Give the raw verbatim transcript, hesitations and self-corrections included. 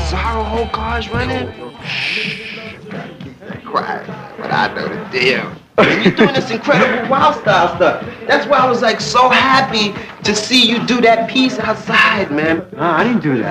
Cesaro whole car's running? Quiet, but I know the deal. You're doing this incredible wild style stuff. That's why I was like so happy to see you do that piece outside, man. No, I didn't do that.